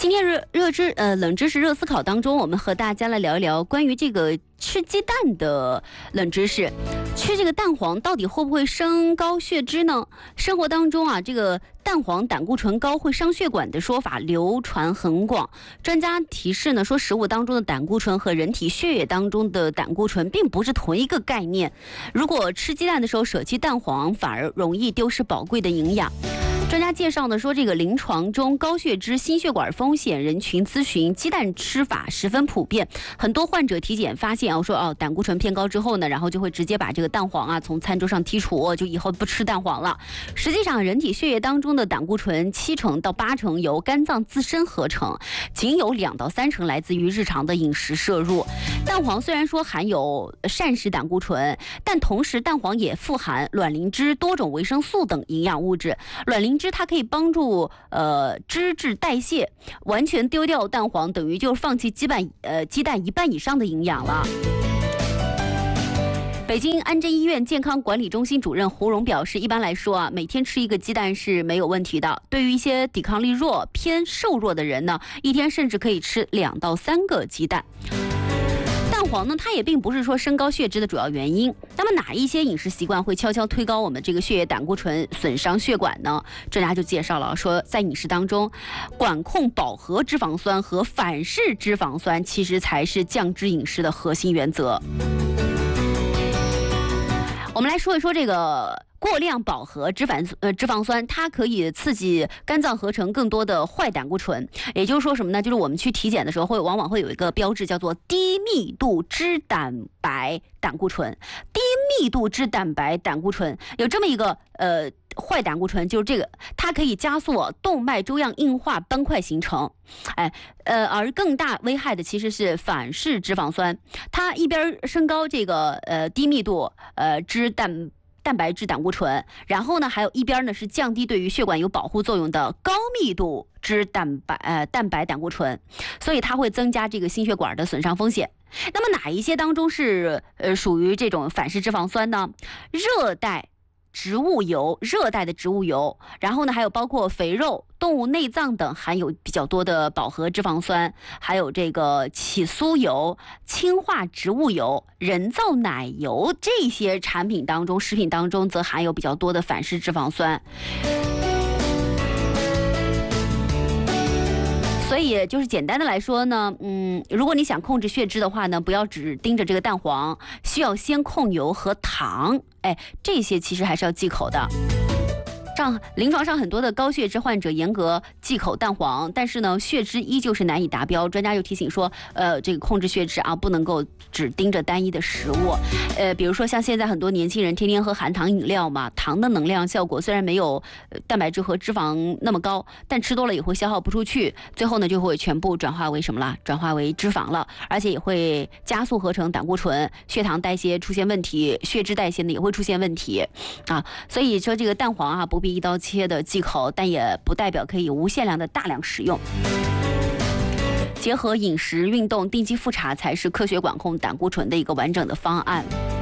今天冷知识热思考当中，我们和大家来聊一聊关于这个吃鸡蛋的冷知识。吃这个蛋黄到底会不会升高血脂呢？生活当中啊，这个蛋黄胆固醇高会伤血管的说法流传很广。专家提示呢，说食物当中的胆固醇和人体血液当中的胆固醇并不是同一个概念。如果吃鸡蛋的时候舍弃蛋黄，反而容易丢失宝贵的营养。专家介绍呢，说这个临床中高血脂、心血管风险人群咨询鸡蛋吃法十分普遍，很多患者体检发现胆固醇偏高之后呢，然后就会直接把这个蛋黄啊从餐桌上剔除，就以后不吃蛋黄了。实际上，人体血液当中的胆固醇7%到8%由肝脏自身合成，仅有2到3成来自于日常的饮食摄入。蛋黄虽然说含有膳食胆固醇，但同时蛋黄也富含卵磷脂、多种维生素等营养物质。卵磷脂它可以帮助脂质代谢，完全丢掉蛋黄等于就是放弃鸡蛋1半以上的营养了。北京安贞医院健康管理中心主任胡荣表示，一般来说啊，每天吃1个鸡蛋是没有问题的。对于一些抵抗力弱、偏瘦弱的人呢，一天甚至可以吃2到3个鸡蛋。蛋黄呢，它也并不是说升高血脂的主要原因。那么哪一些饮食习惯会悄悄推高我们这个血液胆固醇，损伤血管呢？专家就介绍了，说在饮食当中，管控饱和脂肪酸和反式脂肪酸其实才是降脂饮食的核心原则。我们来说一说这个过量饱和脂肪酸，它可以刺激肝脏合成更多的坏胆固醇。也就是说什么呢？就是我们去体检的时候往往会有一个标志叫做低密度脂蛋白胆固醇。低密度脂蛋白胆固醇有这么一个坏胆固醇，就是这个，它可以加速动脉粥样硬化斑块形成。而更大危害的其实是反式脂肪酸，它一边升高这个低密度蛋白质胆固醇，然后呢还有一边呢是降低对于血管有保护作用的高密度蛋白胆固醇，所以它会增加这个心血管的损伤风险。那么哪一些当中是属于这种反式脂肪酸呢？热带的植物油，然后呢还有包括肥肉、动物内脏等含有比较多的饱和脂肪酸，还有这个起酥油、氢化植物油、人造奶油，这些食品当中则含有比较多的反式脂肪酸。所以就是简单的来说呢，如果你想控制血脂的话呢，不要只盯着这个蛋黄，需要先控油和糖，这些其实还是要忌口的。临床上很多的高血脂患者严格忌口蛋黄，但是呢，血脂依旧是难以达标。专家又提醒说，这个控制血脂啊，不能够只盯着单一的食物。比如说像现在很多年轻人天天喝含糖饮料嘛，糖的能量效果虽然没有蛋白质和脂肪那么高，但吃多了也会消耗不出去，最后呢就会全部转化为什么了？转化为脂肪了，而且也会加速合成胆固醇，血糖代谢出现问题，血脂代谢呢也会出现问题啊。所以说这个蛋黄啊，不必一刀切的忌口，但也不代表可以无限量的大量使用。结合饮食、运动、定期复查才是科学管控胆固醇的一个完整的方案。